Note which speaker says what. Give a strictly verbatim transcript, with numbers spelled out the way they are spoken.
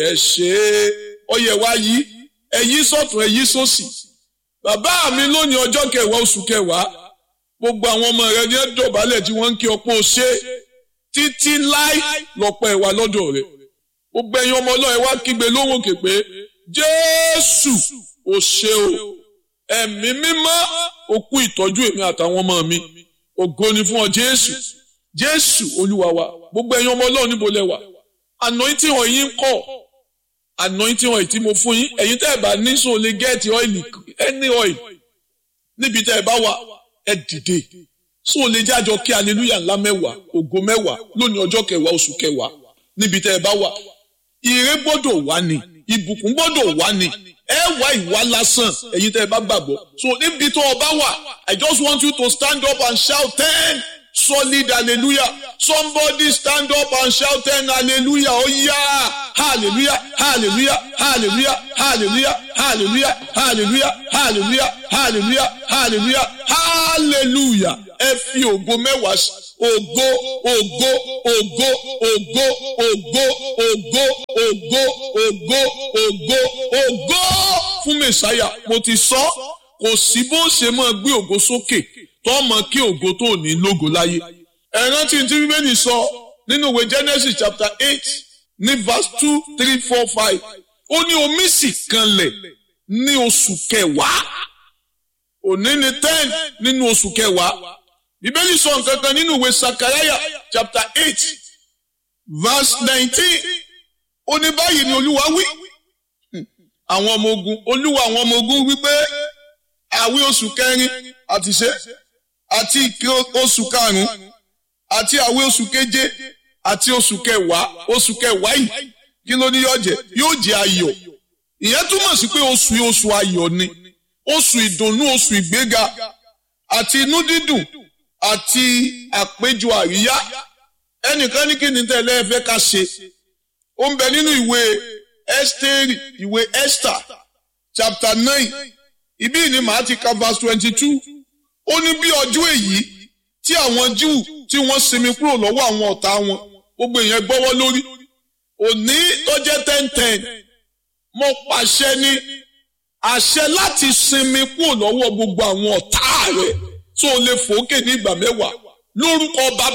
Speaker 1: ẹ ṣe ọyẹ wa yìí ẹyí sọ̀tún ẹyí sósì bàbá mi lónìí ọjọ́ kẹwàá oṣù kẹwàá gbogbo àwọn ọmọ rẹ ní ẹdọ̀bálẹ̀ tí wọ́n ń kí ọpọ́ ṣe títí láì lọ́pọ̀ ẹ̀wà lọ́dọ̀ rẹ̀ gbogbo ẹ̀yin ọmọ ọlọ́run wá kígbe lóhùn òkè pé Jésù ò ṣe o ẹ̀mí mímọ́ ó kú ìtọ́jú èmi àtàwọn ọmọ mi ògo ni fún ọ Jésù Jésù Olúwa wa gbogbo ẹ̀yin ọmọ ọlọ́run níbo lẹ wà anointing oil yín kọ́ anointing oil tí mo fún yín ẹ̀yin tẹ́ ẹ bá ní so lè get oil any oil níbi tẹ́ ẹ bá wà ẹ dìde so lè jájọ kí hallelujah ńlá mẹ́wàá ògo mẹ́wàá lónìí ọjọ́ kẹwàá oṣù kẹwàá níbi tẹ́ ẹ bá wà ire gbọ́dọ̀ wà ní ìbùkún gbọ́dọ̀ wà ní ẹ wá ìwà lásán ẹ̀yin tẹ́ ẹ bá gbàgbọ́ so níbi tó o bá wà I just want you to stand up and shout ten solid hallelujah somebody stand up and shout ten hallelujah oh yeah hallelujah hallelujah hallelujah hallelujah hallelujah hallelujah hallelujah hallelujah hallelujah hallelujah ẹ fi ògo mẹ́wàá ògo ògo ògo ògo ògo ògo ògo ògo ògo ògo fún mẹsàáyà mo ti sọ kò sí bó ṣe máa gbé ògo sókè tó mọ kí ògo tó ní lógo láyé ẹ rántí tí Bíbélì sọ nínú ìwé Genesis chapter eight ní verse two three four five ó ní omi sì kanlẹ̀ ní oṣù kẹwàá òní ní ten nínú oṣù kẹwàá Bíbélì sọ nǹkan kan nínú ìwé Sakaraya chapter eight verse nineteen ó ní báyìí ni Olúwa wí àwọn ọmọ ogun Olúwa àwọn ọmọ ogun wípé àwí oṣù kẹrin àti ṣe àti oṣù karùn-ún àti àwẹ̀ oṣù keje àti oṣù kẹwàá oṣù kẹwàá yìí kí ló ní yóò jẹ́ yóò jẹ́ ayọ̀ ìyẹn túmọ̀ sí pé oṣù yìí oṣù ayọ̀ ni oṣù ìdùnnú oṣù ìgbéga àti inú dídùn àti àpéjọ àríyá ẹnìkan ní kí ni tẹ́lẹ̀ ẹ fẹ́ ká ṣe ó ń bẹ nínú ìwé Ẹ́sítérì ìwé Esther chapter nine ibí ni màá ti ka verse twenty-two ó ní bí ọjọ́ èyí tí àwọn Júù tí wọ́n sinmi kúrò lọ́wọ́ àwọn ọ̀tá wọn gbogbo èèyàn gbọ́wọ́ lórí òní tó jẹ́ ten ten mo pàṣẹ ní àṣẹ láti sinmi kúrò lọ́wọ́ gbogbo àwọn ọ̀tá rẹ̀ tó lè fòókè ní ìgbà mẹ́wàá lórúkọ bàbá